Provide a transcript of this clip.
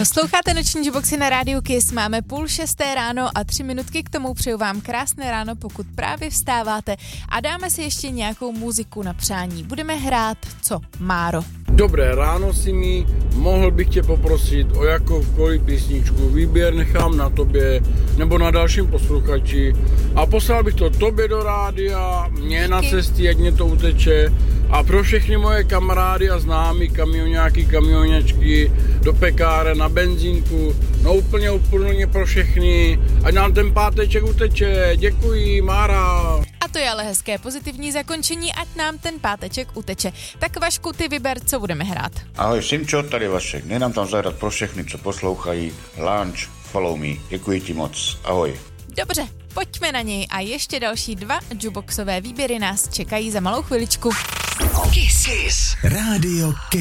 Posloucháte noční Juboxy na rádiu Kiss, máme 5:30 ráno a 3 minutky k tomu. Přeju vám krásné ráno, pokud právě vstáváte, a dáme si ještě nějakou muziku na přání. Budeme hrát co, Máro? Dobré ráno, Simi, mohl bych tě poprosit o jakoukoliv písničku, výběr nechám na tobě nebo na dalším posluchači a poslal bych to tobě do rádia, mě na cestě, ať mě to uteče, a pro všechny moje kamarády a známí, kamionáky, kamionačky, do pekáre, na benzínku, no úplně pro všechny, ať nám ten páteček uteče. Děkuji, Mára. A to je ale hezké pozitivní zakončení, ať nám ten páteček uteče. Tak Vašku, ty vyber, co budeme hrát. Ahoj, Simčo, tady Vašek. Nedám tam zahrát pro všechny, co poslouchají. Lunch, follow me. Děkuji ti moc. Ahoj. Dobře, pojďme na něj a ještě další 2 juboxové výběry nás čekají za malou chviličku. Kiss. Rádio Kiss.